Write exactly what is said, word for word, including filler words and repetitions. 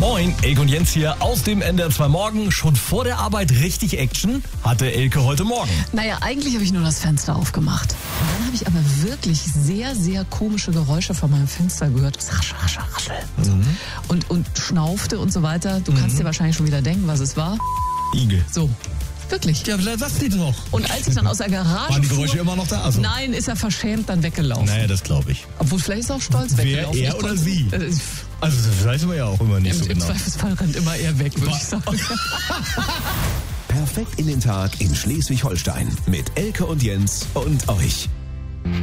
Moin, Elke und Jens hier aus dem N D R zwei Morgen. Schon vor der Arbeit richtig Action hatte Elke heute Morgen. Naja, eigentlich habe ich nur das Fenster aufgemacht. Und dann habe ich aber wirklich sehr, sehr komische Geräusche von meinem Fenster gehört. Das raschel, raschel, raschel. Mhm. Und, und schnaufte und so weiter. Du mhm. kannst dir wahrscheinlich schon wieder denken, was es war. Igel. So. Wirklich. Ja, lass die doch. Und als ich dann aus der Garage Waren die Geräusche fuhr, immer noch da? Also. Nein, ist er verschämt dann weggelaufen. Naja, das glaube ich. Obwohl, vielleicht ist er auch stolz Wer, weggelaufen. er Ich oder konnte, sie? Äh, Also das weiß man ja auch immer nicht im, so genau. Im Zweifelsfall rennt immer er weg, würde ich sagen. Perfekt in den Tag in Schleswig-Holstein mit Elke und Jens und euch.